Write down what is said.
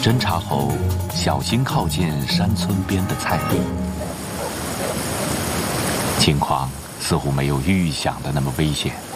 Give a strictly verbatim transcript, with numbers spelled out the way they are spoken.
侦查后，小心靠近山村边的菜地。情况似乎没有预想的那么危险。